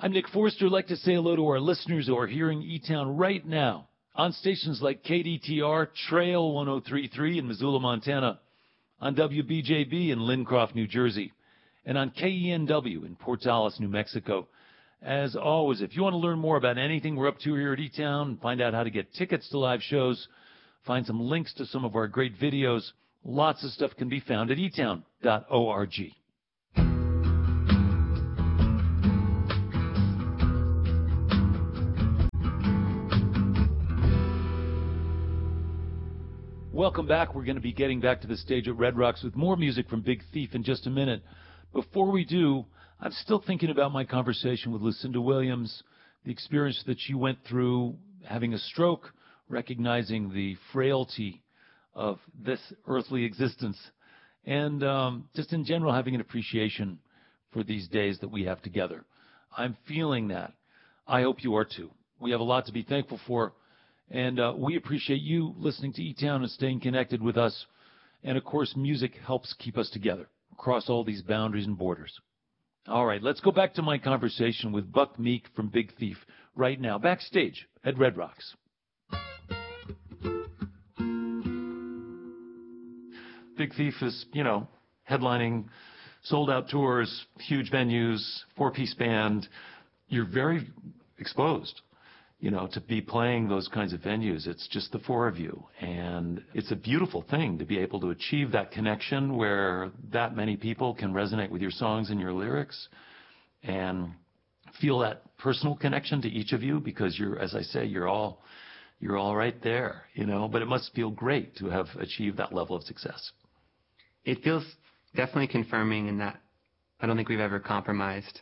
I'm Nick Forster. I'd like to say hello to our listeners who are hearing E-Town right now on stations like KDTR, Trail 1033 in Missoula, Montana, on WBJB in Lincroft, New Jersey, and on KENW in Portales, New Mexico. As always, if you want to learn more about anything we're up to here at E-Town, find out how to get tickets to live shows, find some links to some of our great videos, lots of stuff can be found at etown.org. Welcome back. We're going to be getting back to the stage at Red Rocks with more music from Big Thief in just a minute. Before we do, I'm still thinking about my conversation with Lucinda Williams, the experience that she went through having a stroke, recognizing the frailty of this earthly existence, and just in general having an appreciation for these days that we have together. I'm feeling that. I hope you are too. We have a lot to be thankful for. And we appreciate you listening to E-Town and staying connected with us. And, of course, music helps keep us together across all these boundaries and borders. All right, let's go back to my conversation with Buck Meek from Big Thief right now, backstage at Red Rocks. Big Thief is, headlining sold-out tours, huge venues, four-piece band. You're very exposed. To be playing those kinds of venues. It's just the four of you. And it's a beautiful thing to be able to achieve that connection where that many people can resonate with your songs and your lyrics and feel that personal connection to each of you because as I say, you're all right there, but it must feel great to have achieved that level of success. It feels definitely confirming in that I don't think we've ever compromised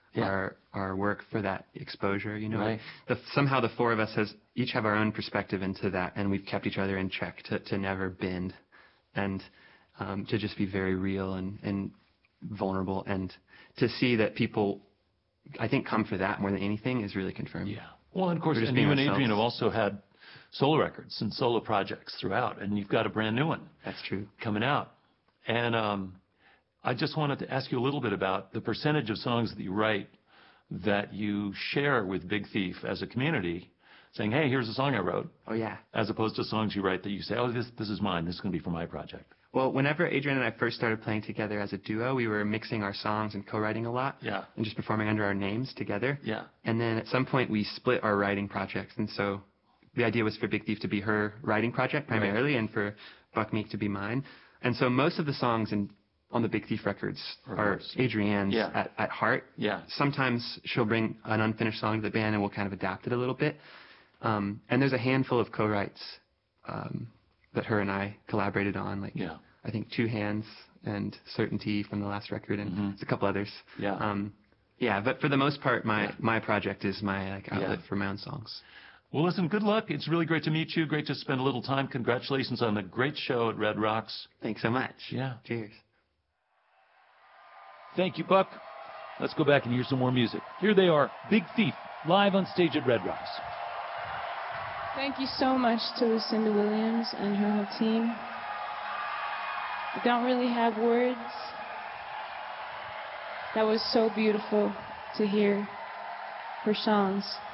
our work for that exposure, Right. Somehow the four of us each have our own perspective into that, and we've kept each other in check to never bend and to just be very real and vulnerable, and to see that people, I think, come for that more than anything is really confirming. Yeah. Well, and of course, and you and Adrian have also had solo records and solo projects throughout, and you've got a brand new one. That's true. Coming out. And I just wanted to ask you a little bit about the percentage of songs that you write that you share with Big Thief as a community, saying, hey, here's a song I wrote. Oh, yeah. As opposed to songs you write that you say, oh, this is mine. This is going to be for my project. Well, whenever Adrian and I first started playing together as a duo, we were mixing our songs and co-writing a lot. Yeah. And just performing under our names together. Yeah. And then at some point we split our writing projects. And so the idea was for Big Thief to be her writing project primarily, right, and for Buck Meek to be mine. And so most of the songs on the Big Thief records are Adrienne's at heart. Yeah. Sometimes she'll bring an unfinished song to the band and we'll kind of adapt it a little bit. And there's a handful of co-writes that her and I collaborated on, I think Two Hands and Certainty from the last record, and there's a couple others. Yeah. But for the most part, my project is my outlet for my own songs. Well, listen, good luck. It's really great to meet you. Great to spend a little time. Congratulations on the great show at Red Rocks. Thanks so much. Yeah. Cheers. Thank you, Buck. Let's go back and hear some more music. Here they are, Big Thief, live on stage at Red Rocks. Thank you so much to Lucinda Williams and her whole team. I don't really have words. That was so beautiful to hear her songs.